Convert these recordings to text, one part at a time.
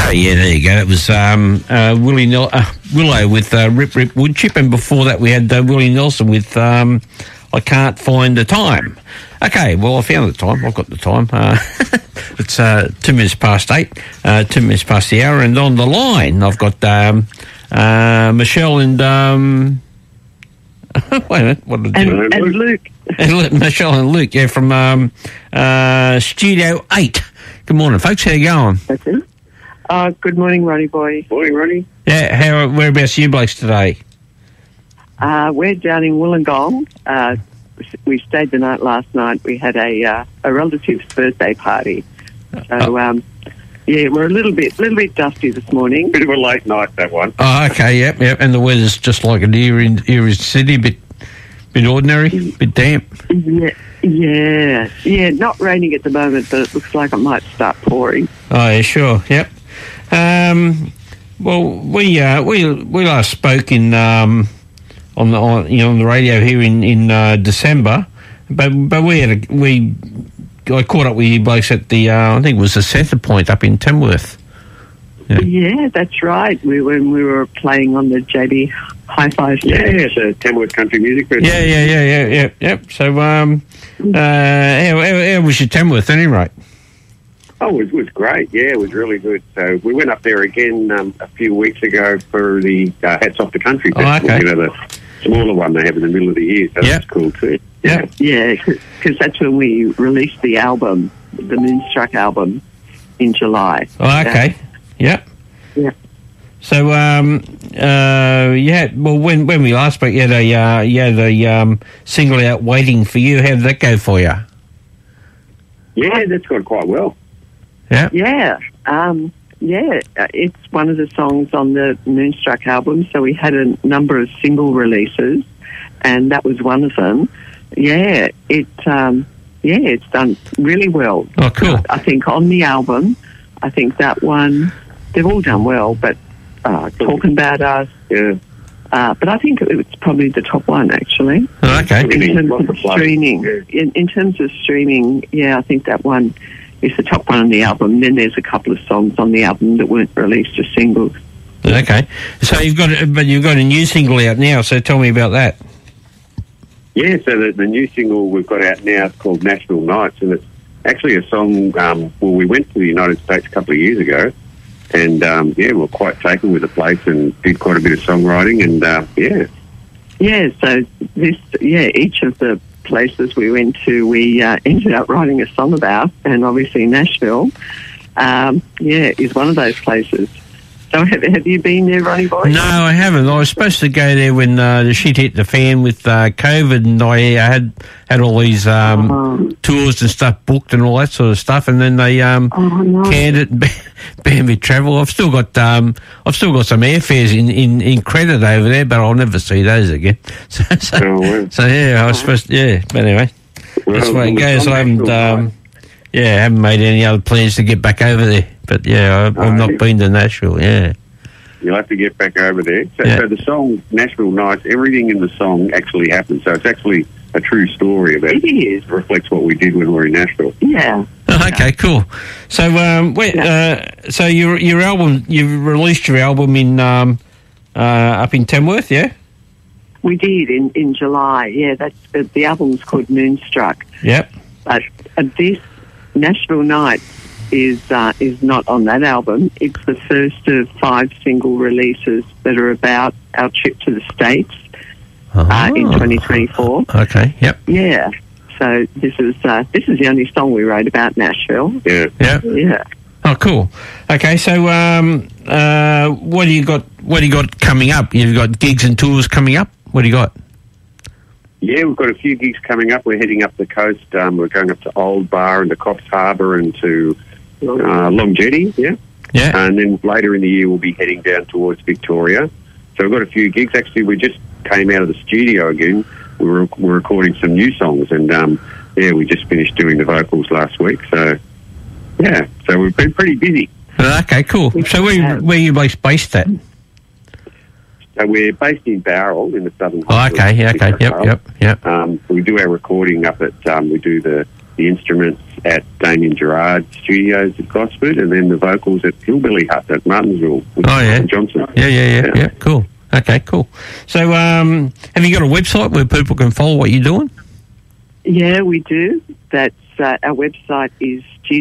Oh, yeah, there you go. It was Willow with Rip Rip Woodchip, and before that we had Willie Nelson with I Can't Find the Time. Okay, well, I found the time. I've got the time. It's 2 minutes past 8, 2 minutes past the hour, and on the line I've got Michelle and... wait a minute, what did I do? And Luke. Michelle and Luke, yeah, from Studio 8. Good morning, folks. How you going? That's it. Good morning, Ronnie boy. Morning, Ronnie. Yeah, whereabouts are you blokes today? We're down in Wollongong. We stayed the night last night. We had a relative's birthday party. So, yeah, we're a little bit dusty this morning. Bit of a late night, that one. Oh, okay, yep. And the weather's just like it here in Sydney, bit ordinary, bit damp. Yeah. Not raining at the moment, but it looks like it might start pouring. Oh, yeah, sure, yep. Well, we last spoke in on the radio here in December, but I caught up with you blokes at the I think it was the Centre Point up in Tamworth. Yeah, that's right. When we were playing on the JB Hi-Fi stage. Yeah, it's a Tamworth Country Music Festival. Yeah. So, how was your Tamworth anyway? Oh, it was great. Yeah, it was really good. So we went up there again a few weeks ago for the Hats Off the Country Festival. Okay. You know, the smaller one they have in the middle of the year. So that's cool too. Yeah, because that's when we released the album, the Moonstruck album, in July. Oh, okay. Yeah. So, well, when we last spoke, you had a single out Waiting for You. How did that go for you? Yeah, that's gone quite well. Yeah. It's one of the songs on the Moonstruck album. So we had a number of single releases, and that was one of them. Yeah, it's done really well. Oh, cool. I think on the album, I think that one, they've all done well, but Talking About Us, but I think it's probably the top one, actually. Oh, okay. In terms of streaming. In terms of streaming, I think that one is the top one on the album. Then there's a couple of songs on the album that weren't released as singles. Okay. So you've got a new single out now, so tell me about that. Yeah, so the new single we've got out now is called Nashville Nights, and it's actually a song, we went to the United States a couple of years ago, and, we're quite taken with the place and did quite a bit of songwriting, and, Yeah, so each of the places we went to, we ended up writing a song about, and obviously Nashville, is one of those places. So have you been there, Ronnie boy? No, I haven't. I was supposed to go there when the shit hit the fan with COVID, and I had all these tours and stuff booked and all that sort of stuff, and then they canned it and banned me travel. I've still got some airfares in credit over there, but I'll never see those again. So I was supposed to, but anyway, that's the way it goes. I haven't made any other plans to get back over there. But I've not been to Nashville. Yeah, you'll have to get back over there. So the song Nashville Nights, everything in the song actually happened. So it's actually a true story about it. It reflects what we did when we were in Nashville. Yeah. Oh, okay, cool. So so your album, you've released your album in up in Tamworth, yeah? We did in July. Yeah, that's the album's called Moonstruck. Yep. But this Nashville Nights is not on that album. It's the first of 5 single releases that are about our trip to the States in 2024. Okay, yep. Yeah. So this is the only song we wrote about Nashville. Yeah. Yeah. Oh, cool. Okay, so what do you got coming up? You've got gigs and tours coming up. What do you got? Yeah, we've got a few gigs coming up. We're heading up the coast. We're going up to Old Bar and to Coffs Harbour and to Long Jetty, yeah. And then later in the year, we'll be heading down towards Victoria. So we've got a few gigs. Actually, we just came out of the studio again. We're recording some new songs, and we just finished doing the vocals last week. So so we've been pretty busy. Okay, cool. So where are you based at? So we're based in Bowral in the Southern Highlands. Oh, okay, yep. We do our recording up at we do the the instruments at Damien Gerard Studios at Gosford, and then the vocals at Hillbilly Hut at Martinsville with Martin Johnson. Yeah, cool. Okay, cool. So have you got a website where people can follow what you're doing? Yeah, we do. That's our website is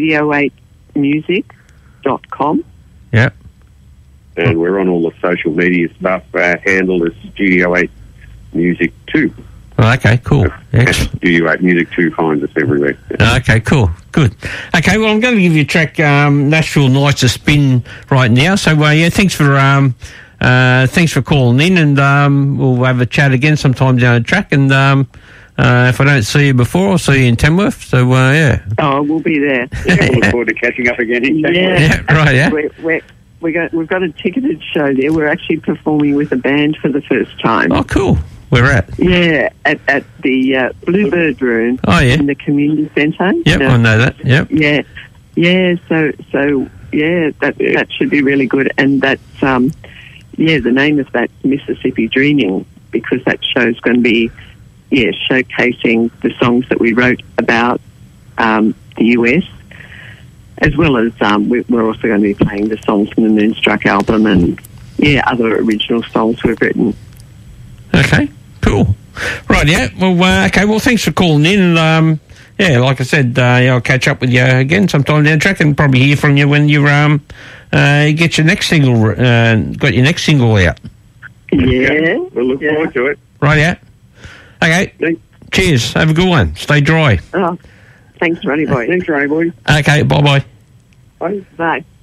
studio8music.com. Yeah. And we're on all the social media stuff. Our handle is Studio 8 Music 2. Oh, okay, cool. Studio 8 Music 2 finds us everywhere. Okay, cool. Good. Okay, well, I'm going to give you a track, Nashville Nights, a spin right now. So, thanks for calling in, and we'll have a chat again sometime down the track. And if I don't see you before, I'll see you in Tamworth. So, yeah. Oh, we'll be there. Yeah, we'll look forward to catching up again in Tamworth. Yeah, right, yeah. We've got a ticketed show there. We're actually performing with a band for the first time. Oh, cool. Where at? Yeah, at the Bluebird Room in the community centre. Yep, I know that. Yep. Yeah. So that should be really good. And that's the name of that Mississippi Dreaming, because that show's going to be showcasing the songs that we wrote about the US, as well as we're also going to be playing the songs from the Moonstruck album and other original songs we've written. Okay, cool. Right, yeah. Well, well, thanks for calling in. And, like I said, I'll catch up with you again sometime down the track, and probably hear from you when you get your next single, got your next single out. Yeah. We'll look forward to it. Right, yeah. Okay. Thanks. Cheers. Have a good one. Stay dry. Oh, thanks, Ronnie Boy. Thanks, Ronnie Boy. Okay, bye-bye. Bye. Bye.